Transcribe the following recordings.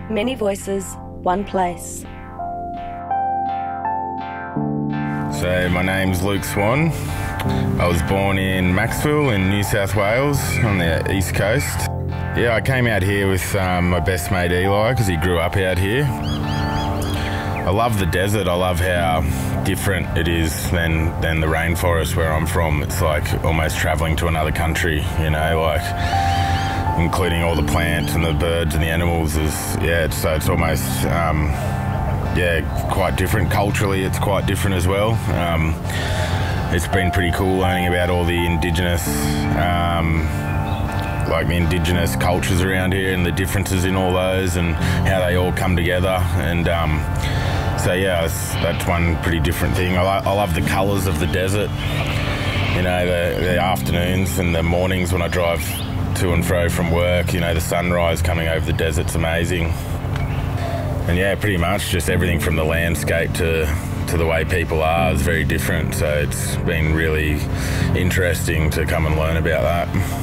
Many voices, one place. So my name's Luke Swan. I was born in Maxwell in New South Wales on the east coast. Yeah, I came out here with my best mate Eli because he grew up out here. I love the desert. I love how different it is than the rainforest where I'm from. It's like almost travelling to another country, you know, like including all the plants and the birds and the animals so it's almost quite different. Culturally it's quite different as well. It's been pretty cool learning about all the indigenous cultures around here and the differences in all those and how they all come together. And that's one pretty different thing. I love the colours of the desert. You know, the afternoons and the mornings when I drive to and fro from work, you know, the sunrise coming over the desert's amazing. And yeah, pretty much just everything from the landscape to the way people are is very different. So it's been really interesting to come and learn about that.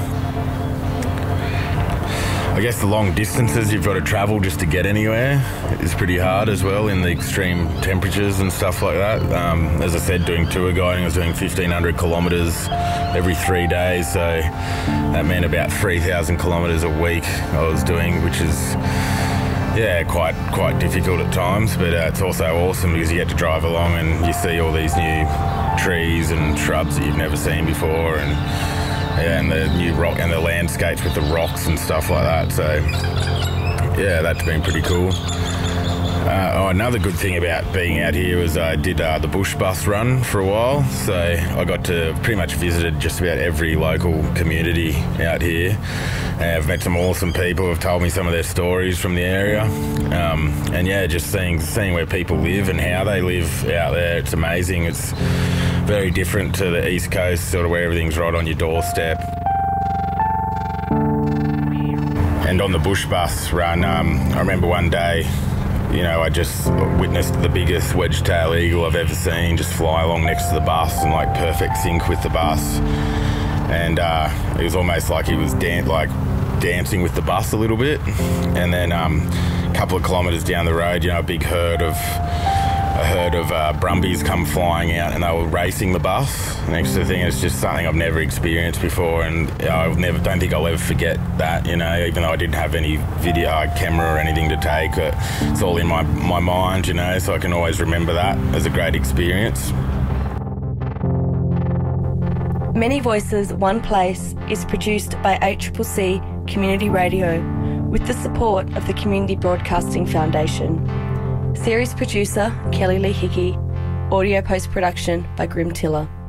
I guess the long distances you've got to travel just to get anywhere is pretty hard as well in the extreme temperatures and stuff like that. As I said, doing tour guiding, I was doing 1,500 kilometres every 3 days, so that meant about 3,000 kilometres a week I was doing, which is quite difficult at times, but it's also awesome because you get to drive along and you see all these new trees and shrubs that you've never seen before, and the new rock and the landscapes with the rocks and stuff like that. So yeah, that's been pretty cool. Another good thing about being out here was I did the bush bus run for a while, so I got to pretty much visited just about every local community out here. I've met some awesome people who have told me some of their stories from the area, and yeah, just seeing where people live and how they live out there, it's amazing. It's very different to the east coast, sort of where everything's right on your doorstep. And on the bush bus run, I remember one day, you know, I just witnessed the biggest wedge-tail eagle I've ever seen just fly along next to the bus in like perfect sync with the bus. And it was almost like he was dancing with the bus a little bit. And then a couple of kilometres down the road, you know, a herd of brumbies come flying out and they were racing the bus next to the thing. It's just something I've never experienced before, and don't think I'll ever forget that, you know, even though I didn't have any video camera or anything to take. It's all in my mind, you know, so I can always remember that as a great experience. Many Voices, One Place is produced by ACCC Community Radio with the support of the Community Broadcasting Foundation. Series producer Kelly Lee Hickey. Audio post-production by Grim Tiller.